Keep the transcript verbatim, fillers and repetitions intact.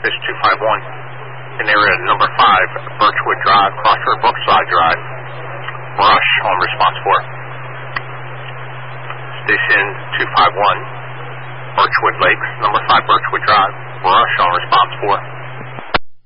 Fish two five one. In area number five, Birchwood Drive, Crossroad Brookside Drive. Rush on response four. Station two five one, Birchwood Lakes, number five Birchwood Drive. Rush on response four.